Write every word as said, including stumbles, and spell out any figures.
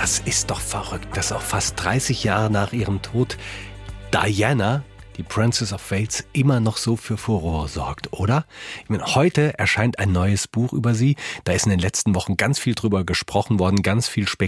Das ist doch verrückt, dass auch fast dreißig Jahre nach ihrem Tod Diana, die Princess of Wales, immer noch so für Furore sorgt, oder? Ich meine, heute erscheint ein neues Buch über sie. Da ist in den letzten Wochen ganz viel drüber gesprochen worden, ganz viel spekuliert.